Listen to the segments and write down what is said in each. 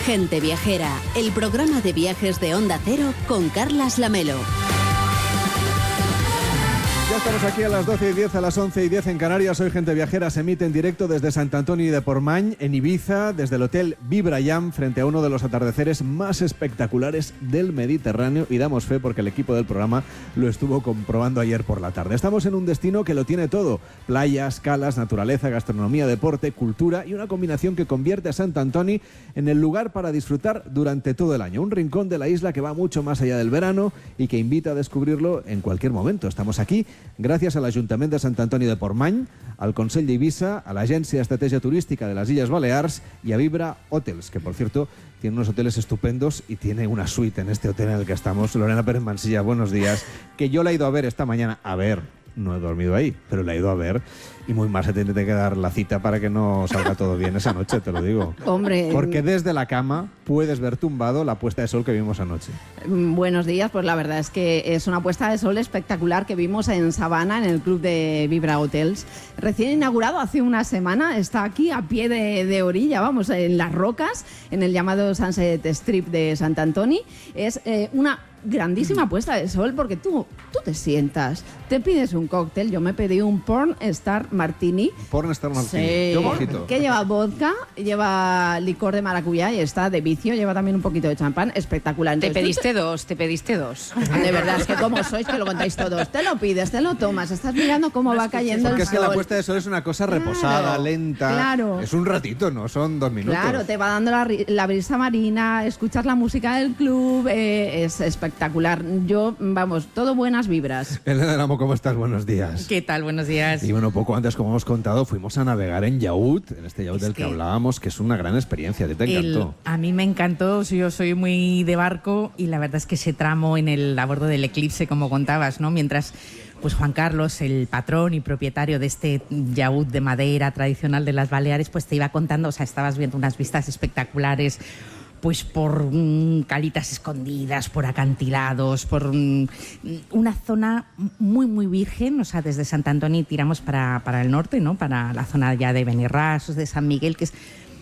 Gente Viajera, el programa de viajes de Onda Cero con Carlas Lamelo. Ya estamos aquí a las 12:10, a las 11:10 en Canarias. Hoy Gente Viajera se emite en directo desde Sant Antoni de Portmany, en Ibiza, desde el Hotel Vibrayam, frente a uno de los atardeceres más espectaculares del Mediterráneo, y damos fe porque el equipo del programa lo estuvo comprobando ayer por la tarde. Estamos en un destino que lo tiene todo: playas, calas, naturaleza, gastronomía, deporte, cultura y una combinación que convierte a Sant Antoni en el lugar para disfrutar durante todo el año. Un rincón de la isla que va mucho más allá del verano y que invita a descubrirlo en cualquier momento. Estamos aquí gràcies a l'Ajuntament de Sant Antoni de Portmany, al Consell d'Eivissa, a l'Agència d'Estratègia Turística de las Illes Balears y a Vibra Hotels, que por cierto tiene unos hoteles estupendos y tiene una suite en este hotel en el que estamos. Lorena Pérez Mansilla, buenos días. Que yo la he ido a ver esta mañana. A ver, no he dormido ahí, pero la he ido a ver. Y muy mal se tiene que dar la cita para que no salga todo bien esa noche, te lo digo. Hombre. Porque desde la cama puedes ver tumbado la puesta de sol que vimos anoche. Buenos días, pues la verdad es que es una puesta de sol espectacular que vimos en Sabana, en el club de Vibra Hotels. Recién inaugurado hace una semana, está aquí a pie de orilla, vamos, en las rocas, en el llamado Sunset Strip de Sant Antoni. Es una grandísima puesta de sol porque tú te sientas, te pides un cóctel. Yo me pedí un Porn Star Martini. Porn Star Martini, sí, yo mojito. Que lleva vodka, lleva licor de maracuyá y está de vicio, lleva también un poquito de champán, espectacular. Entonces, te pediste dos. De verdad, es que como sois que lo contáis todos. Te lo pides, te lo tomas, estás mirando cómo va cayendo el sol. Porque es que la puesta de sol es una cosa reposada, lenta. Claro. Es un ratito, no son 2 minutos. Claro, te va dando la brisa marina, escuchas la música del club, es espectacular. Yo, vamos, todo buenas vibras. Elena del Amo, ¿cómo estás? Buenos días. ¿Qué tal? Buenos días. Y bueno, poco antes, como hemos contado, fuimos a navegar en yacht, en este yacht del que hablábamos, que es una gran experiencia. ¿Te encantó? A mí me encantó, yo soy muy de barco y la verdad es que ese tramo a bordo del Eclipse, como contabas, ¿no? Mientras pues Juan Carlos, el patrón y propietario de este yacht de madera tradicional de las Baleares, pues te iba contando, o sea, estabas viendo unas vistas espectaculares, pues por calitas escondidas, por acantilados, por una zona muy, muy virgen. O sea, desde Sant Antoni tiramos para el norte, ¿no? Para la zona ya de Benirràs, de San Miguel, que es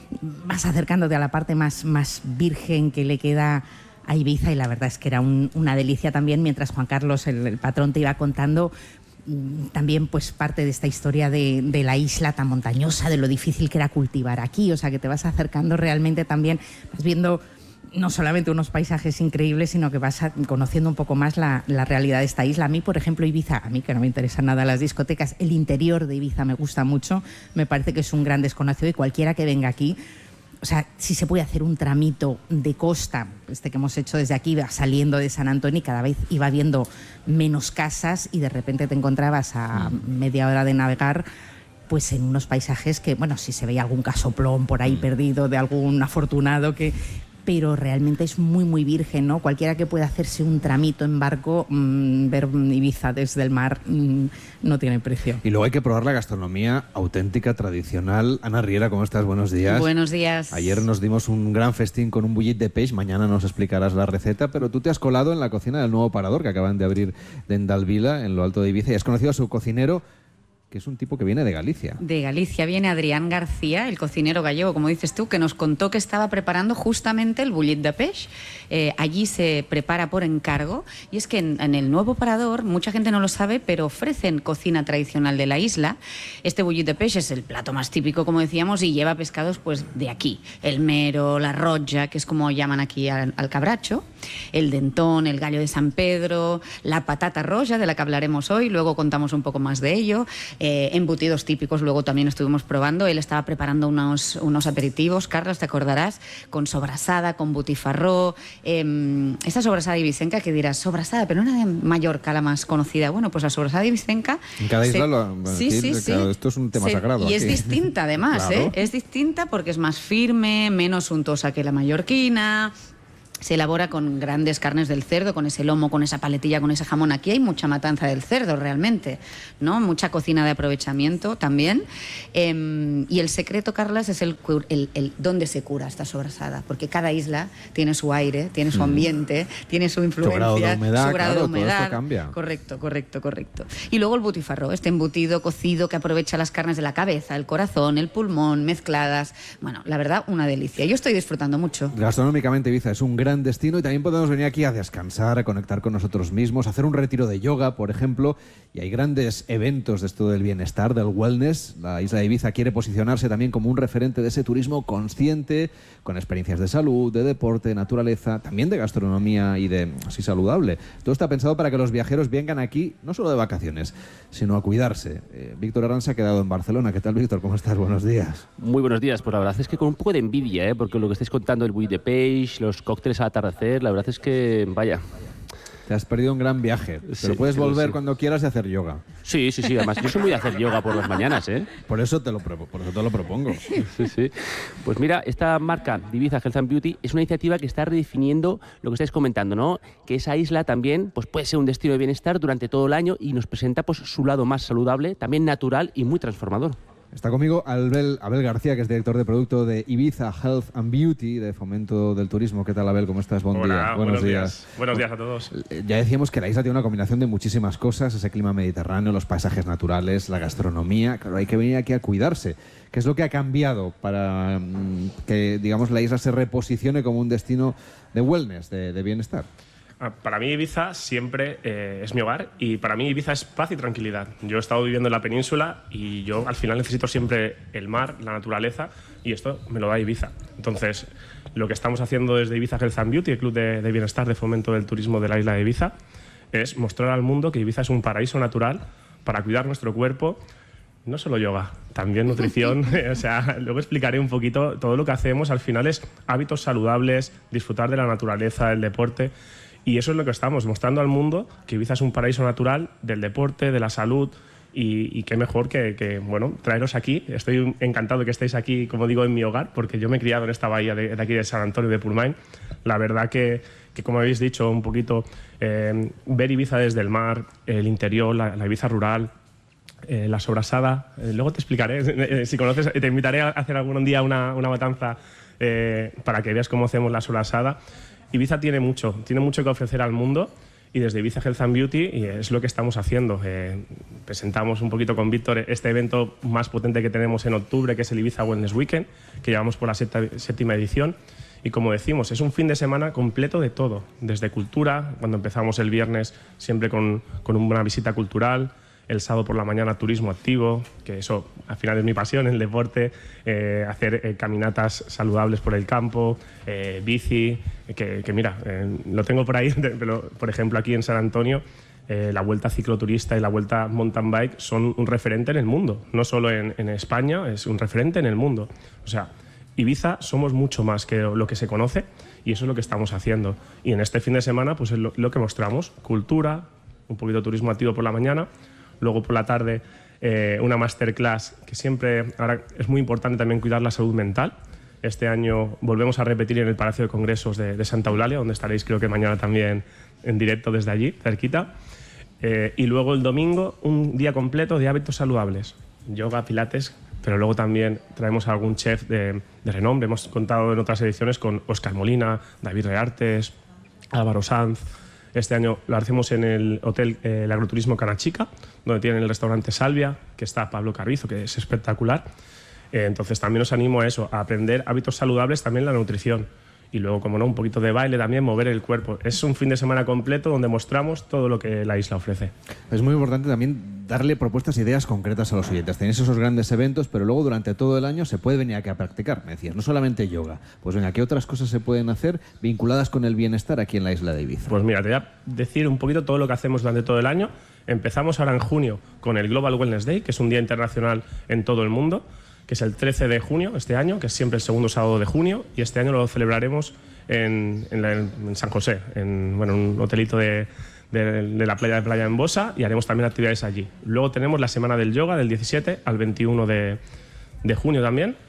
más acercándote a la parte más virgen que le queda a Ibiza, y la verdad es que era una delicia también, mientras Juan Carlos, el patrón, te iba contando también pues parte de esta historia de la isla tan montañosa, de lo difícil que era cultivar aquí. O sea, que te vas acercando realmente también, vas viendo no solamente unos paisajes increíbles, sino que vas conociendo un poco más la realidad de esta isla. A mí, por ejemplo, Ibiza, a mí que no me interesan nada las discotecas, el interior de Ibiza me gusta mucho, me parece que es un gran desconocido, y cualquiera que venga aquí, o sea, si se puede hacer un tramito de costa, que hemos hecho desde aquí, saliendo de Sant Antoni, cada vez iba viendo menos casas y de repente te encontrabas a media hora de navegar pues en unos paisajes que, bueno, si se veía algún casoplón por ahí perdido de algún afortunado pero realmente es muy, muy virgen, ¿no? Cualquiera que pueda hacerse un tramito en barco, ver Ibiza desde el mar, no tiene precio. Y luego hay que probar la gastronomía auténtica, tradicional. Ana Riera, ¿cómo estás? Buenos días. Buenos días. Ayer nos dimos un gran festín con un bullit de peix. Mañana nos explicarás la receta, pero tú te has colado en la cocina del nuevo parador que acaban de abrir de Endalvila, en lo alto de Ibiza, y has conocido a su cocinero, que es un tipo que viene de Galicia. De Galicia viene Adrián García, el cocinero gallego, como dices tú, que nos contó que estaba preparando justamente el bullit de peix. Allí se prepara por encargo, y es que en el nuevo parador, mucha gente no lo sabe, pero ofrecen cocina tradicional de la isla. Este bullit de peix es el plato más típico, como decíamos, y lleva pescados pues de aquí. El mero, la rotja, que es como llaman aquí al cabracho, el dentón, el gallo de San Pedro, la patata roja, de la que hablaremos hoy, luego contamos un poco más de ello. Embutidos típicos, luego también estuvimos probando. Él estaba preparando unos aperitivos, Carlos, te acordarás, con sobrasada, con butifarró. Esta sobrasada ibicenca, que dirás, sobrasada, pero no era de Mallorca la más conocida. Bueno, pues la sobrasada ibicenca... En cada isla sí. Claro, esto es un tema sagrado. Y aquí. es distinta además, claro. Es distinta porque es más firme, menos untosa que la mallorquina. Se elabora con grandes carnes del cerdo, con ese lomo, con esa paletilla, con ese jamón. Aquí hay mucha matanza del cerdo realmente, ¿no? Mucha cocina de aprovechamiento también. Y el secreto, Carlas, es el dónde se cura esta sobrasada, porque cada isla tiene su aire, tiene su ambiente, tiene su influencia, su grado de humedad. Todo esto cambia. Correcto. Y luego el butifarró, este embutido cocido que aprovecha las carnes de la cabeza, el corazón, el pulmón, mezcladas. Bueno, la verdad, una delicia. Yo estoy disfrutando mucho. Gastronómicamente, Ibiza es un gran destino y también podemos venir aquí a descansar, a conectar con nosotros mismos, a hacer un retiro de yoga, por ejemplo, y hay grandes eventos de esto del bienestar, del wellness. La isla de Ibiza quiere posicionarse también como un referente de ese turismo consciente, con experiencias de salud, de deporte, de naturaleza, también de gastronomía y de así saludable. Todo está pensado para que los viajeros vengan aquí no solo de vacaciones, sino a cuidarse. Víctor Herrán se ha quedado en Barcelona. ¿Qué tal, Víctor? ¿Cómo estás? Buenos días. Muy buenos días. Pues la verdad es que con un poco de envidia, porque lo que estáis contando, el buit de peix, los cócteles al atardecer, la verdad es que, vaya... Te has perdido un gran viaje, pero puedes volver cuando quieras y hacer yoga. Sí, además yo soy muy de hacer yoga por las mañanas, ¿eh? Por eso te lo propongo. Sí. Pues mira, esta marca Ibiza Health and Beauty es una iniciativa que está redefiniendo lo que estáis comentando, ¿no? Que esa isla también pues puede ser un destino de bienestar durante todo el año y nos presenta pues su lado más saludable, también natural y muy transformador. Está conmigo Abel García, que es director de producto de Ibiza Health and Beauty, de Fomento del Turismo. ¿Qué tal, Abel? ¿Cómo estás? Buen día. Buenos días. Buenos días a todos. Ya decíamos que la isla tiene una combinación de muchísimas cosas, ese clima mediterráneo, los paisajes naturales, la gastronomía. Claro, hay que venir aquí a cuidarse. ¿Qué es lo que ha cambiado para que, digamos, la isla se reposicione como un destino de wellness, de bienestar? Para mí Ibiza siempre es mi hogar y para mí Ibiza es paz y tranquilidad. Yo he estado viviendo en la península y yo al final necesito siempre el mar, la naturaleza y esto me lo da Ibiza. Entonces, lo que estamos haciendo desde Ibiza Health and Beauty, el club de bienestar de fomento del turismo de la isla de Ibiza, es mostrar al mundo que Ibiza es un paraíso natural para cuidar nuestro cuerpo. No solo yoga, también nutrición. O sea, luego explicaré un poquito todo lo que hacemos. Al final es hábitos saludables, disfrutar de la naturaleza, del deporte. Y eso es lo que estamos mostrando al mundo, que Ibiza es un paraíso natural del deporte, de la salud y qué mejor que traeros aquí. Estoy encantado de que estéis aquí, como digo, en mi hogar, porque yo me he criado en esta bahía de aquí de San Antonio de Purmain. La verdad que como habéis dicho un poquito, ver Ibiza desde el mar, el interior, la Ibiza rural, la sobrasada. Luego te explicaré, si conoces, te invitaré a hacer algún día una matanza para que veas cómo hacemos la sobrasada. Ibiza tiene mucho que ofrecer al mundo y desde Ibiza Health and Beauty es lo que estamos haciendo. Presentamos un poquito con Víctor este evento más potente que tenemos en octubre, que es el Ibiza Wellness Weekend, que llevamos por la séptima edición. Y como decimos, es un fin de semana completo de todo, desde cultura, cuando empezamos el viernes siempre con una visita cultural, el sábado por la mañana turismo activo, que eso al final es mi pasión, el deporte, hacer caminatas saludables por el campo, bici, que mira, lo tengo por ahí, pero por ejemplo aquí en San Antonio, la vuelta cicloturista y la vuelta mountain bike son un referente en el mundo, no solo en España, es un referente en el mundo. O sea, Ibiza somos mucho más que lo que se conoce y eso es lo que estamos haciendo. Y en este fin de semana pues es lo que mostramos, cultura, un poquito de turismo activo por la mañana, luego por la tarde una masterclass que siempre, ahora es muy importante también cuidar la salud mental. Este año volvemos a repetir en el Palacio de Congresos de Santa Eulalia, donde estaréis creo que mañana también en directo desde allí, cerquita. Y luego el domingo un día completo de hábitos saludables, yoga, pilates, pero luego también traemos a algún chef de renombre. Hemos contado en otras ediciones con Óscar Molina, David Reartes, Álvaro Sanz. Este año lo hacemos en el hotel el Agroturismo Canachica, donde tienen el restaurante Salvia, que está Pablo Carrizo, que es espectacular. Entonces también os animo a eso, a aprender hábitos saludables, también la nutrición. Y luego, como no, un poquito de baile también, mover el cuerpo. Es un fin de semana completo donde mostramos todo lo que la isla ofrece. Es muy importante también darle propuestas e ideas concretas a los oyentes. Tenéis esos grandes eventos, pero luego durante todo el año se puede venir aquí a practicar, me decías, no solamente yoga. Pues venga, ¿qué otras cosas se pueden hacer vinculadas con el bienestar aquí en la isla de Ibiza? Pues mira, te voy a decir un poquito todo lo que hacemos durante todo el año. Empezamos ahora en junio con el Global Wellness Day, que es un día internacional en todo el mundo, que es el 13 de junio este año, que es siempre el segundo sábado de junio, y este año lo celebraremos en San José, en un hotelito de la playa de Playa Embosa, y haremos también actividades allí. Luego tenemos la semana del yoga del 17 al 21 de junio también,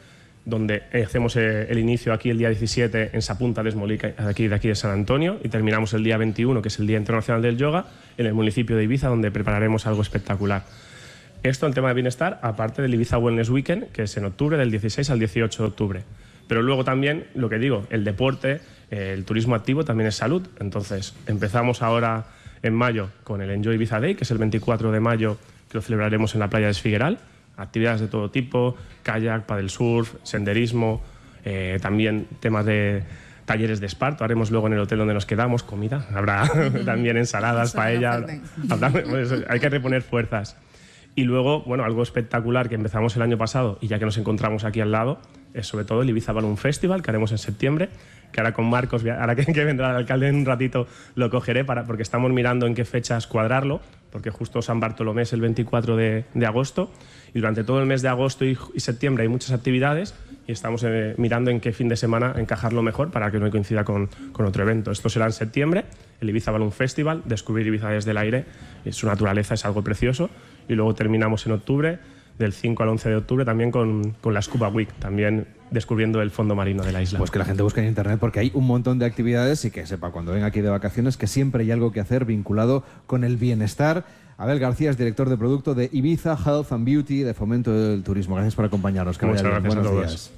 donde hacemos el inicio aquí el día 17 en Sapunta d'Esmolí, aquí de San Antonio, y terminamos el día 21, que es el Día Internacional del Yoga, en el municipio de Ibiza, donde prepararemos algo espectacular. Esto en tema de bienestar, aparte del Ibiza Wellness Weekend, que es en octubre, del 16 al 18 de octubre. Pero luego también, lo que digo, el deporte, el turismo activo también es salud. Entonces, empezamos ahora en mayo con el Enjoy Ibiza Day, que es el 24 de mayo, que lo celebraremos en la playa de Esfigueral. Actividades de todo tipo, kayak, paddle surf, senderismo, también temas de talleres de esparto. Haremos luego en el hotel donde nos quedamos comida. Habrá también ensaladas, paella. Hay que reponer fuerzas. Y luego, bueno, algo espectacular que empezamos el año pasado y ya que nos encontramos aquí al lado, es sobre todo el Ibiza Balloon Festival, que haremos en septiembre, que ahora con Marcos, ahora que vendrá el alcalde en un ratito, lo cogeré porque estamos mirando en qué fechas cuadrarlo, porque justo San Bartolomé es el 24 de agosto y durante todo el mes de agosto y septiembre hay muchas actividades y estamos mirando en qué fin de semana encajarlo mejor para que no coincida con otro evento. Esto será en septiembre, el Ibiza Balloon Festival, descubrir Ibiza desde el aire, su naturaleza es algo precioso, y luego terminamos en octubre, del 5 al 11 de octubre, también con la Scuba Week, también descubriendo el fondo marino de la isla. Pues que la gente busque en internet porque hay un montón de actividades y que sepa cuando venga aquí de vacaciones que siempre hay algo que hacer vinculado con el bienestar. Abel García es director de producto de Ibiza Health and Beauty de Fomento del Turismo. Gracias por acompañarnos. Muchas gracias a todos. Días.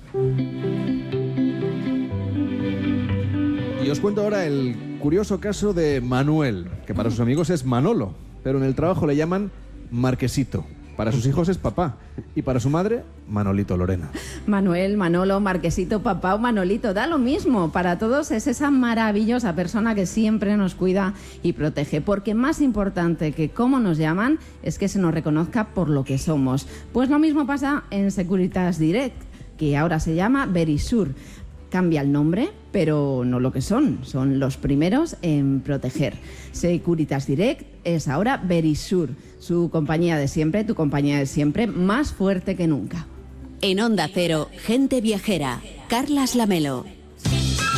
Y os cuento ahora el curioso caso de Manuel, que para sus amigos es Manolo, pero en el trabajo le llaman Marquesito. Para sus hijos es papá y para su madre, Manolito Lorena. Manuel, Manolo, Marquesito, papá o Manolito, da lo mismo. Para todos es esa maravillosa persona que siempre nos cuida y protege. Porque más importante que cómo nos llaman es que se nos reconozca por lo que somos. Pues lo mismo pasa en Securitas Direct, que ahora se llama Verisur. Cambia el nombre, pero no lo que son. Son los primeros en proteger. Securitas Direct es ahora Verisur. Su compañía de siempre, tu compañía de siempre, más fuerte que nunca. En Onda Cero, Gente Viajera, Carlas Lamelo.